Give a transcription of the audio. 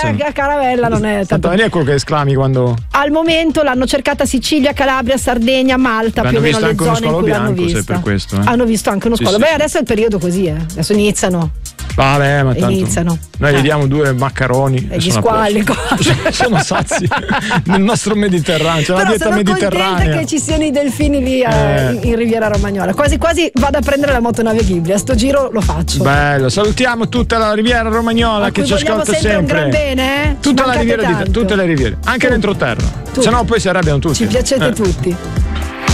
a Caravella non è tanto. Lì è quello che esclami quando. Al momento l'hanno cercata Sicilia, Calabria, Sardegna, Malta, più o meno le zone in cui l'hanno vista. Per questo, Hanno visto anche uno squalo. Sì. Beh, adesso è il periodo così, adesso iniziano. Vabbè, ma tanto Iniziano. noi gli diamo 2 maccheroni E gli squali, sono sazi nel nostro Mediterraneo, c'è la dieta mediterranea. Sono contenta che ci siano i delfini lì in Riviera Romagnola. Quasi quasi vado a prendere la motonave Ghibli, a sto giro lo faccio. Bello, salutiamo tutta la Riviera Romagnola che ci ascolta sempre. Un gran bene, tutta la Riviera, tutte le riviere, anche dentro terra. Se no poi si arrabbiano tutti. Ci piacete tutti.